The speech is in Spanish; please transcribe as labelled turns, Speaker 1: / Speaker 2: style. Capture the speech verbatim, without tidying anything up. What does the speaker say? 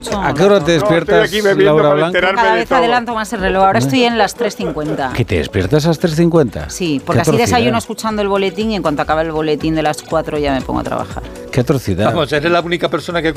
Speaker 1: ¿A qué hora te despiertas,
Speaker 2: no,
Speaker 1: Laura Blanco?
Speaker 3: Cada vez adelanto más el reloj. Ahora estoy en las tres cincuenta.
Speaker 1: ¿Que te despiertas a las tres cincuenta?
Speaker 3: Sí, porque así desayuno escuchando el boletín y en cuanto acaba el boletín de las cuatro ya me pongo a trabajar.
Speaker 1: Qué atrocidad.
Speaker 2: Vamos, eres la única persona que